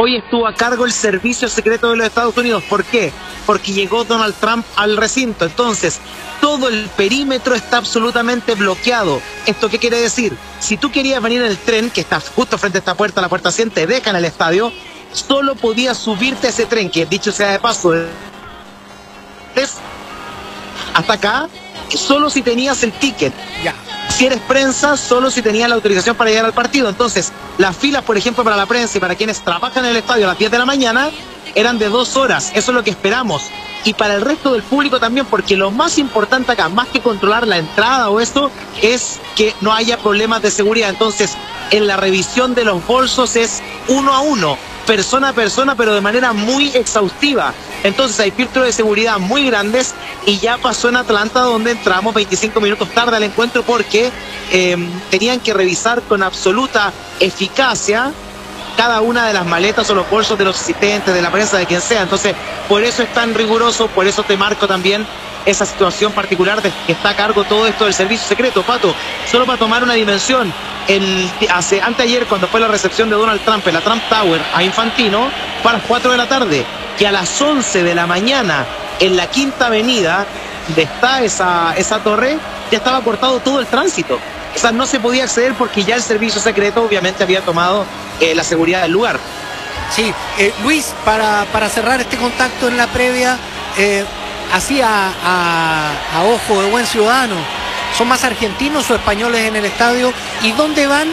hoy estuvo a cargo el Servicio Secreto de los Estados Unidos. ¿Por qué? Porque llegó Donald Trump al recinto. Entonces, todo el perímetro está absolutamente bloqueado. ¿Esto qué quiere decir? Si tú querías venir en el tren, que está justo frente a esta puerta, la puerta 100, te dejan el estadio, solo podías subirte a ese tren, que dicho sea de paso, es hasta acá, solo si tenías el ticket. Ya. Si eres prensa, solo si tenías la autorización para llegar al partido. Entonces, las filas, por ejemplo, para la prensa y para quienes trabajan en el estadio a las 10 de la mañana, eran de 2 horas. Eso es lo que esperamos. Y para el resto del público también, porque lo más importante acá, más que controlar la entrada o esto, es que no haya problemas de seguridad. Entonces, en la revisión de los bolsos es 1 a 1, persona a persona, pero de manera muy exhaustiva. Entonces hay filtros de seguridad muy grandes, y ya pasó en Atlanta, donde entramos 25 minutos tarde al encuentro porque tenían que revisar con absoluta eficacia cada una de las maletas o los bolsos de los asistentes, de la prensa, de quien sea. Entonces, por eso es tan riguroso, por eso te marco también esa situación particular de que está a cargo todo esto del servicio secreto. Pato, solo para tomar una dimensión, anteayer, cuando fue la recepción de Donald Trump en la Trump Tower a Infantino, fue a las 4 de la tarde, que a las 11 de la mañana en la Quinta Avenida, donde está esa torre, ya estaba cortado todo el tránsito. O sea, no se podía acceder porque ya el servicio secreto obviamente había tomado la seguridad del lugar. Sí, Luis, para cerrar este contacto en la previa, así a ojo de buen ciudadano, ¿son más argentinos o españoles en el estadio? ¿Y dónde van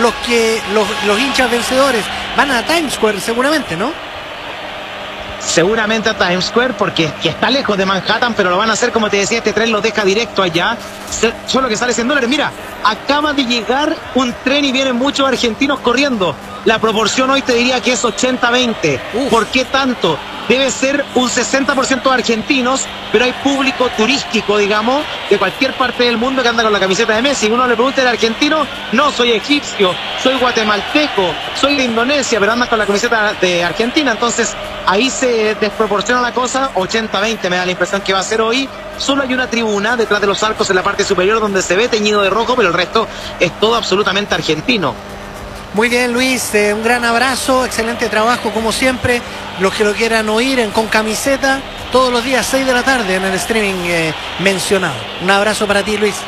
los hinchas vencedores? Van a Times Square seguramente, ¿no? Seguramente a Times Square, porque está lejos de Manhattan, pero lo van a hacer, como te decía, este tren lo deja directo allá, solo que sale $100. Mira, acaba de llegar un tren y vienen muchos argentinos corriendo. La proporción hoy te diría que es 80-20. ¿Por qué tanto? Debe ser un 60% argentinos, pero hay público turístico, digamos, de cualquier parte del mundo que anda con la camiseta de Messi. Uno le pregunta al argentino: no, soy egipcio, soy guatemalteco, soy de Indonesia, pero andas con la camiseta de Argentina. Entonces, ahí se desproporciona la cosa. 80-20 me da la impresión que va a ser hoy. Solo hay una tribuna detrás de los arcos en la parte superior donde se ve teñido de rojo, pero el resto es todo absolutamente argentino. Muy bien, Luis, un gran abrazo, excelente trabajo como siempre. Los que lo quieran oír Con Camiseta, todos los días 6 de la tarde en el streaming mencionado. Un abrazo para ti, Luis.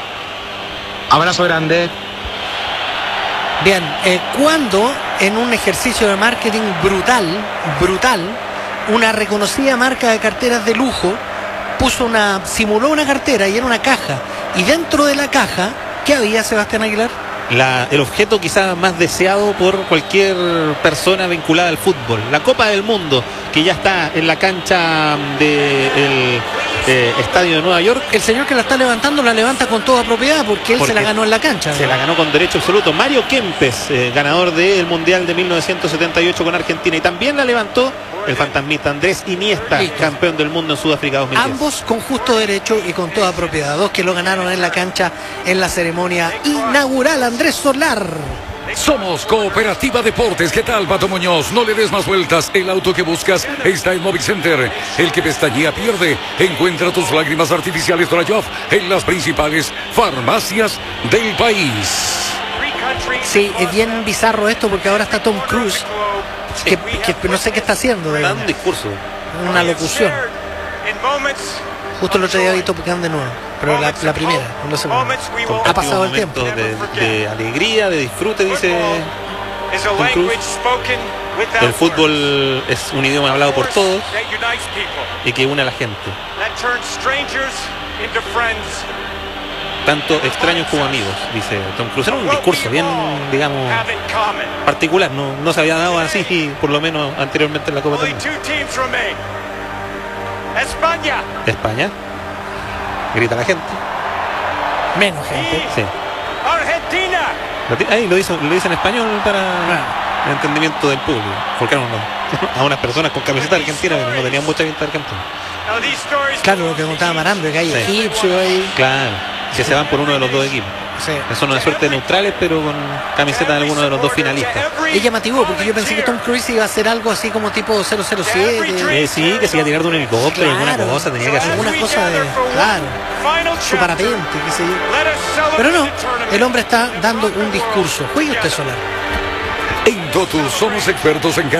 Abrazo grande. Bien, cuando en un ejercicio de marketing brutal, una reconocida marca de carteras de lujo simuló una cartera y era una caja, y dentro de la caja, ¿qué había, Sebastián Aguilar? El objeto quizás más deseado por cualquier persona vinculada al fútbol, la Copa del Mundo, que ya está en la cancha del estadio de Nueva York. El señor que la está levantando la levanta con toda propiedad porque se la ganó en la cancha. Se la ganó con derecho absoluto. Mario Kempes, ganador del Mundial de 1978 con Argentina, y también la levantó el fantasmita Andrés Iniesta, campeón del mundo en Sudáfrica 2010. Ambos con justo derecho y con toda propiedad. Dos que lo ganaron en la cancha en la ceremonia inaugural. Andrés Solar. Somos Cooperativa Deportes. ¿Qué tal, Pato Muñoz? No le des más vueltas. El auto que buscas está en Móvil Center. El que pestañea pierde. Encuentra tus lágrimas artificiales Dryoff en las principales farmacias del país. Sí, es bien bizarro esto porque ahora está Tom Cruise, que no sé qué está haciendo. Da un discurso. Una locución. Justo el otro día vi Top Gun de nuevo, pero la primera, no sé cómo. Ha pasado el tiempo. De alegría, de disfrute, dice Tom Cruise. El fútbol es un idioma hablado por todos y que une a la gente, tanto extraños como amigos, dice Tom Cruise. Era un discurso bien, digamos, particular. No se había dado así, por lo menos anteriormente en la Copa del Mundo. España. Grita la gente. Menos gente. Sí. Ahí lo hizo en español para el entendimiento del público. Porque a unas personas con camiseta argentina que no tenían mucha pinta de argentina. Claro, lo que contaba Marando, que hay egipcio ahí. Claro, que se van por uno de los dos equipos. Sí. Son una suerte de neutrales, pero con camiseta de alguno de los dos finalistas. Es llamativo porque yo pensé que Tom Cruise iba a hacer algo así como tipo 007. Sí, que se iba a tirar de un helicóptero, alguna cosa tenía que hacer. Alguna cosa de, claro, su parapente, qué sé yo. Pero no, el hombre está dando un discurso. Juegue usted, Solar. En Totus somos expertos en